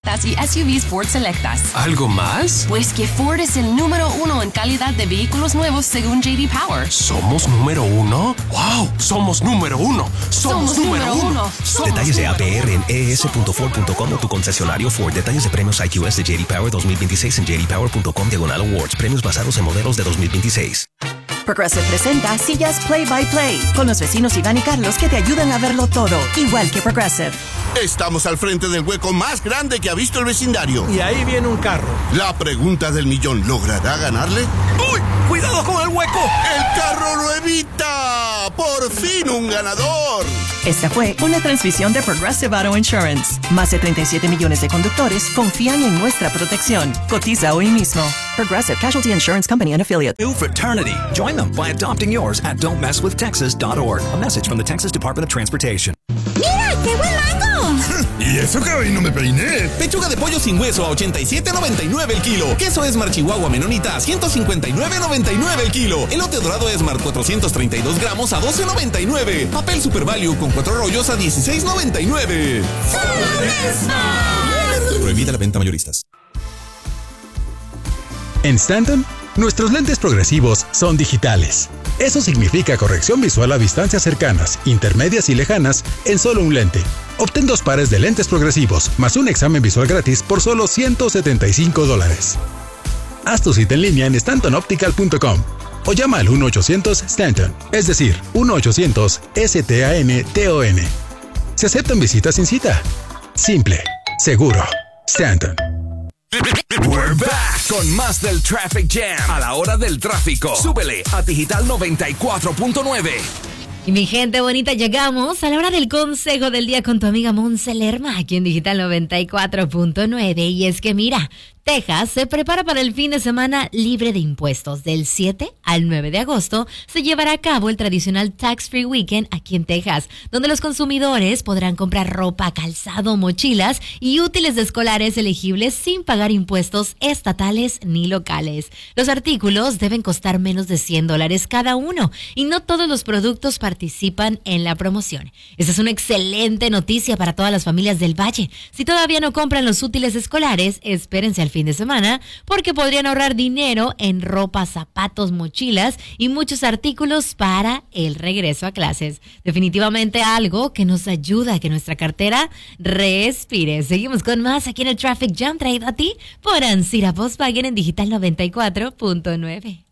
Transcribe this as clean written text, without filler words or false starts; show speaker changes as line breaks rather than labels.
Selectas y SUVs Ford Selectas.
¿Algo más?
Pues que Ford es el número 1 en calidad de vehículos nuevos según J.D. Power.
¿Somos número 1? ¡Wow! ¡Somos número 1! ¡Somos número 1!
Detalles de APR en es.ford.com o tu concesionario Ford. Detalles de premios IQS de J.D. Power 2026 en jdpower.com/awards. Premios basados en modelos de 2026.
Progressive presenta Sillas Play by Play con los vecinos Iván y Carlos que te ayudan a verlo todo, igual que Progressive.
Estamos al frente del hueco más grande que ha visto el vecindario.
Y ahí viene un carro.
La pregunta del millón, ¿logrará ganarle?
¡Uy! ¡Cuidado con el hueco!
¡El carro lo evita! ¡Por fin un ganador!
Esta fue una transmisión de Progressive Auto Insurance. Más de 37 millones de conductores confían en nuestra protección. Cotiza hoy mismo. Progressive Casualty Insurance Company and Affiliate.
New fraternity. Join them by adopting yours at don'tmesswithtexas.org. A message from the Texas Department of Transportation.
¡Mira, qué buen mango!
¿Y eso que hoy no me peiné?
Pechuga de pollo sin hueso a $87.99 el kilo. Queso Esmar Chihuahua Menonita a $159.99 el kilo. Elote dorado Esmar 432 gramos a $12.99. Papel Super Value con 4 rollos a $16.99.
¡Solo Esmar!
Prohibida la venta mayoristas.
En Stanton, nuestros lentes progresivos son digitales. Eso significa corrección visual a distancias cercanas, intermedias y lejanas en solo un lente. Obtén 2 pares de lentes progresivos más un examen visual gratis por solo $175. Haz tu cita en línea en stantonoptical.com o llama al 1-800-STANTON, es decir, 1-800-STANTON. Se aceptan visitas sin cita. Simple, seguro. Stanton.
We're back con más del Traffic Jam a la hora del tráfico. Súbele a Digital 94.9.
Y mi gente bonita, llegamos a la hora del consejo del día con tu amiga Monse Lerma aquí en Digital 94.9. Y es que mira, Texas se prepara para el fin de semana libre de impuestos. Del 7 al 9 de agosto se llevará a cabo el tradicional Tax Free Weekend aquí en Texas, donde los consumidores podrán comprar ropa, calzado, mochilas y útiles escolares elegibles sin pagar impuestos estatales ni locales. Los artículos deben costar menos de $100 cada uno y no todos los productos participan en la promoción. Esta es una excelente noticia para todas las familias del Valle. Si todavía no compran los útiles escolares, espérense al fin de semana porque podrían ahorrar dinero en ropa, zapatos, mochilas y muchos artículos para el regreso a clases. Definitivamente algo que nos ayuda a que nuestra cartera respire. Seguimos con más aquí en el Traffic Jam traído a ti por Ancira Volkswagen en Digital 94.9.